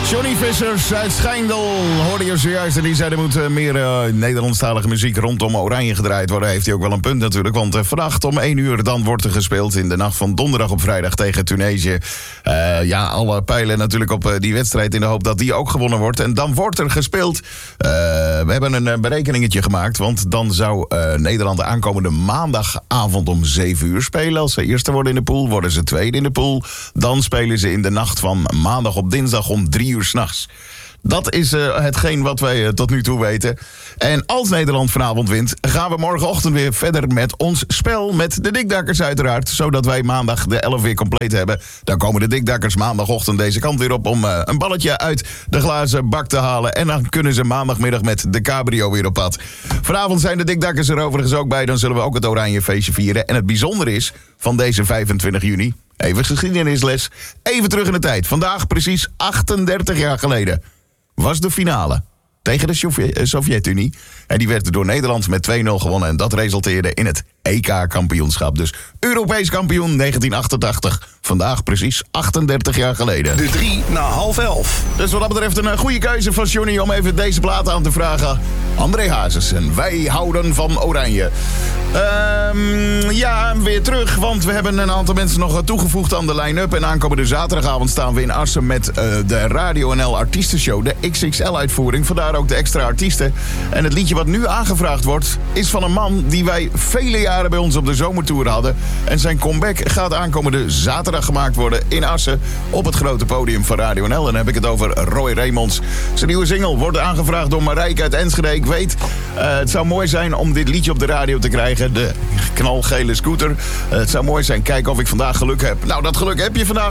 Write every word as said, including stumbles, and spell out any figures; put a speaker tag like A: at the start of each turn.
A: Johnny Vissers uit Schijndel hoorde je zojuist. En die zei er moet uh, meer uh, Nederlandstalige muziek rondom Oranje gedraaid worden. Heeft hij ook wel een punt natuurlijk. Want uh, vannacht om één uur dan wordt er gespeeld in de nacht van donderdag op vrijdag tegen Tunesië. Uh, ja, alle pijlen natuurlijk op uh, die wedstrijd in de hoop dat die ook gewonnen wordt. En dan wordt er gespeeld. Uh, we hebben een uh, berekeningetje gemaakt. Want dan zou uh, Nederland aankomende maandagavond om zeven uur spelen. Als ze eerste worden in de pool, worden ze tweede in de pool. Dan spelen ze in de nacht van maandag op dinsdag om drie uur 's nachts. Dat is uh, hetgeen wat wij uh, tot nu toe weten. En als Nederland vanavond wint, gaan we morgenochtend weer verder met ons spel. Met de Dikdakkers uiteraard. Zodat wij maandag de elf weer compleet hebben. Dan komen de Dikdakkers maandagochtend deze kant weer op om uh, een balletje uit de glazen bak te halen. En dan kunnen ze maandagmiddag met de cabrio weer op pad. Vanavond zijn de Dikdakkers er overigens ook bij. Dan zullen we ook het Oranje feestje vieren. En het bijzondere is van deze vijfentwintig juni... Even geschiedenisles. Even terug in de tijd. Vandaag precies achtendertig jaar geleden was de finale tegen de Sovjet- Sovjet-Unie. En die werd door Nederland met twee nul gewonnen. En dat resulteerde in het E K-kampioenschap. Dus Europees kampioen negentien achtentachtig. Vandaag precies achtendertig jaar geleden.
B: De drie na half elf.
A: Dus wat dat betreft een goede keuze van Johnny om even deze plaat aan te vragen. André Hazes en wij houden van Oranje. Um, ja, weer terug, want we hebben een aantal mensen nog toegevoegd aan de line-up. En aankomende zaterdagavond staan we in Assen met uh, de Radio N L Artiestenshow. De X X L-uitvoering, vandaar ook de extra artiesten. En het liedje wat nu aangevraagd wordt, is van een man die wij vele jaren bij ons op de zomertour hadden. En zijn comeback gaat aankomende zaterdag gemaakt worden in Assen op het grote podium van Radio N L. En dan heb ik het over Roy Raymonds. Zijn nieuwe single wordt aangevraagd door Marijke uit Enschede. Ik weet, uh, het zou mooi zijn om dit liedje op de radio te krijgen. De knalgele scooter. Uh, het zou mooi zijn, kijken of ik vandaag geluk heb. Nou, dat geluk heb je vandaag.